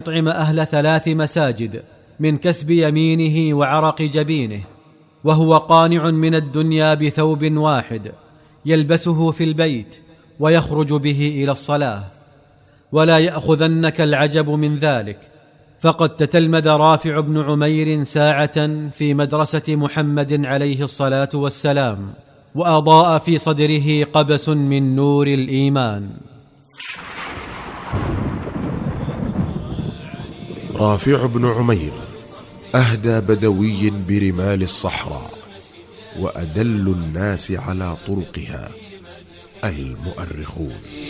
يطعم أهل 3 مساجد من كسب يمينه وعرق جبينه، وهو قانع من الدنيا بثوب واحد يلبسه في البيت ويخرج به إلى الصلاة. ولا يأخذنك العجب من ذلك، فقد تتلمذ رافع بن عمير ساعة في مدرسة محمد عليه الصلاة والسلام، وأضاء في صدره قبس من نور الإيمان. رافع بن عمير أهدى بدوي برمال الصحراء، وأدل الناس على طرقها المؤرخون.